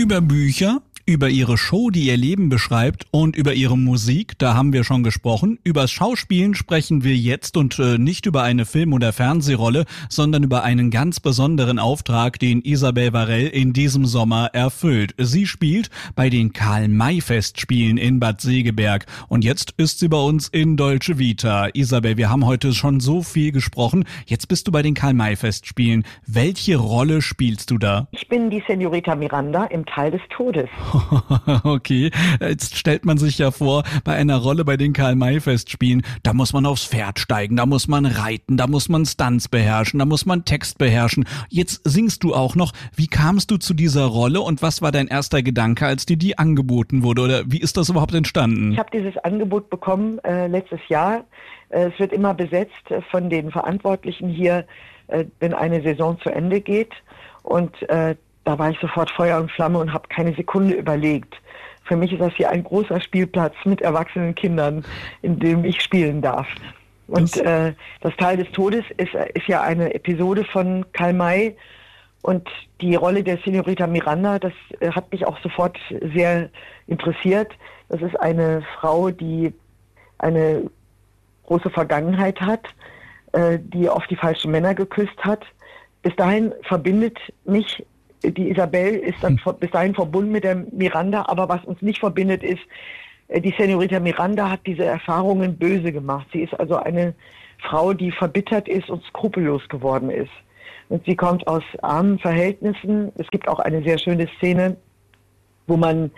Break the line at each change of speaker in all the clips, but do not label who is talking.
Über Bücher, über ihre Show, die ihr Leben beschreibt, und über ihre Musik, da haben wir schon gesprochen. Übers Schauspielen sprechen wir jetzt und nicht über eine Film- oder Fernsehrolle, sondern über einen ganz besonderen Auftrag, den Isabel Varell in diesem Sommer erfüllt. Sie spielt bei den Karl-May-Festspielen in Bad Segeberg und jetzt ist sie bei uns in Dolce Vita. Isabel, wir haben heute schon so viel gesprochen. Jetzt bist du bei den Karl-May-Festspielen. Welche Rolle spielst du da?
Ich bin die Senorita Miranda im Tal des Todes.
Okay, jetzt stellt man sich ja vor, bei einer Rolle bei den Karl-May-Festspielen, da muss man aufs Pferd steigen, da muss man reiten, da muss man Stunts beherrschen, da muss man Text beherrschen. Jetzt singst du auch noch. Wie kamst du zu dieser Rolle und was war dein erster Gedanke, als dir die angeboten wurde? Oder wie ist das überhaupt entstanden?
Ich habe dieses Angebot bekommen letztes Jahr. Es wird immer besetzt von den Verantwortlichen hier, wenn eine Saison zu Ende geht. Und da war ich sofort Feuer und Flamme und habe keine Sekunde überlegt. Für mich ist das hier ein großer Spielplatz mit erwachsenen Kindern, in dem ich spielen darf. Und das Tal des Todes ist ja eine Episode von Karl May. Und die Rolle der Senorita Miranda, das hat mich auch sofort sehr interessiert. Das ist eine Frau, die eine große Vergangenheit hat, die oft die falschen Männer geküsst hat. Bis dahin verbindet mich die Isabel ist dann bis dahin verbunden mit der Miranda, aber was uns nicht verbindet ist, die Senorita Miranda hat diese Erfahrungen böse gemacht. Sie ist also eine Frau, die verbittert ist und skrupellos geworden ist. Und sie kommt aus armen Verhältnissen. Es gibt auch eine sehr schöne Szene, wo man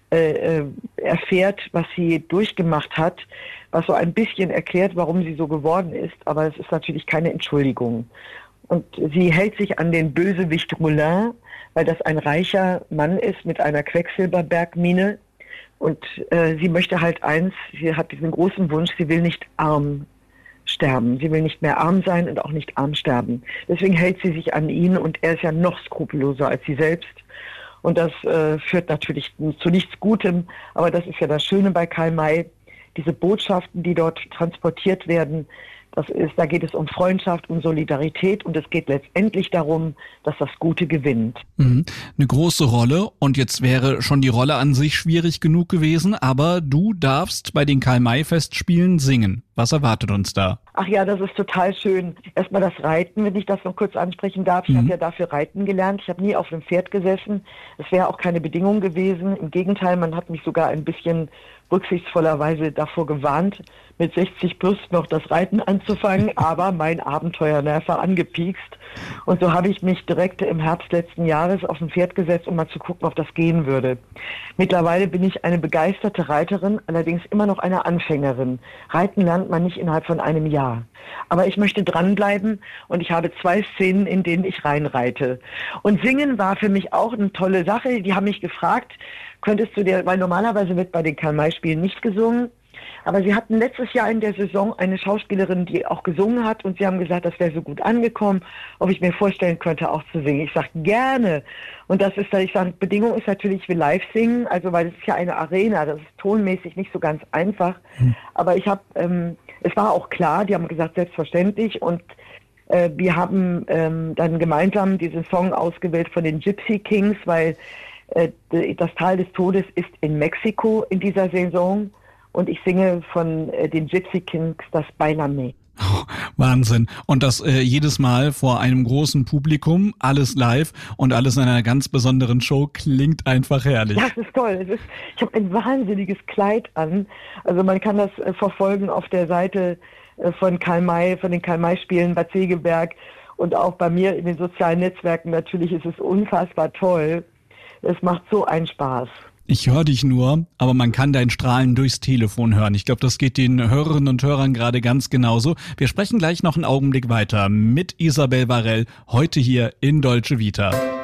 erfährt, was sie durchgemacht hat, was so ein bisschen erklärt, warum sie so geworden ist. Aber es ist natürlich keine Entschuldigung. Und sie hält sich an den Bösewicht Roulin, weil das ein reicher Mann ist mit einer Quecksilberbergmine. Und sie möchte halt eins, sie hat diesen großen Wunsch, sie will nicht arm sterben. Sie will nicht mehr arm sein und auch nicht arm sterben. Deswegen hält sie sich an ihn und er ist ja noch skrupelloser als sie selbst. Und das führt natürlich zu nichts Gutem, aber das ist ja das Schöne bei Karl May. Diese Botschaften, die dort transportiert werden, da geht es um Freundschaft, um Solidarität und es geht letztendlich darum, dass das Gute gewinnt.
Eine große Rolle und jetzt wäre schon die Rolle an sich schwierig genug gewesen, aber du darfst bei den Karl-May-Festspielen singen. Was erwartet uns da?
Ach ja, das ist total schön. Erstmal das Reiten, wenn ich das noch kurz ansprechen darf. Ich habe ja dafür Reiten gelernt. Ich habe nie auf einem Pferd gesessen. Es wäre auch keine Bedingung gewesen. Im Gegenteil, man hat mich sogar ein bisschen rücksichtsvollerweise davor gewarnt, mit 60 plus noch das Reiten anzufangen, aber mein Abenteuernerv war angepiekst. Und so habe ich mich direkt im Herbst letzten Jahres auf ein Pferd gesetzt, um mal zu gucken, ob das gehen würde. Mittlerweile bin ich eine begeisterte Reiterin, allerdings immer noch eine Anfängerin. Reiten lernt man nicht innerhalb von einem Jahr. Aber ich möchte dranbleiben und ich habe 2 Szenen, in denen ich reinreite. Und Singen war für mich auch eine tolle Sache. Die haben mich gefragt, könntest du dir, weil normalerweise wird bei den Karl-May-Spielen nicht gesungen, aber sie hatten letztes Jahr in der Saison eine Schauspielerin, die auch gesungen hat und sie haben gesagt, das wäre so gut angekommen, ob ich mir vorstellen könnte, auch zu singen. Ich sage gerne. Und das ist, ich sage, Bedingung ist natürlich, ich will live singen, also weil es ist ja eine Arena, das ist tonmäßig nicht so ganz einfach. Aber ich habe, es war auch klar, die haben gesagt, selbstverständlich und wir haben dann gemeinsam diesen Song ausgewählt von den Gypsy Kings, weil das Tal des Todes ist in Mexiko in dieser Saison und ich singe von den Gypsy Kings das Bailame.
Oh, Wahnsinn. Und das jedes Mal vor einem großen Publikum, alles live und alles in einer ganz besonderen Show, klingt einfach herrlich.
Ja, es ist toll. Ich habe ein wahnsinniges Kleid an. Also man kann das verfolgen auf der Seite von Karl May, von den Karl-May-Spielen Bad Segeberg und auch bei mir in den sozialen Netzwerken. Natürlich ist es unfassbar toll. Es macht so einen Spaß.
Ich höre dich nur, aber man kann dein Strahlen durchs Telefon hören. Ich glaube, das geht den Hörerinnen und Hörern gerade ganz genauso. Wir sprechen gleich noch einen Augenblick weiter mit Isabel Varell, heute hier in Dolce Vita.